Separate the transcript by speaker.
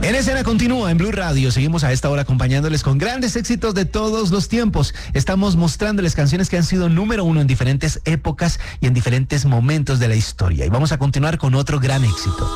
Speaker 1: En Escena continúa en Blue Radio. Seguimos a esta hora acompañándoles con grandes éxitos de todos los tiempos. Estamos mostrándoles canciones que han sido número uno en diferentes épocas y en diferentes momentos de la historia. Y vamos a continuar con otro gran éxito.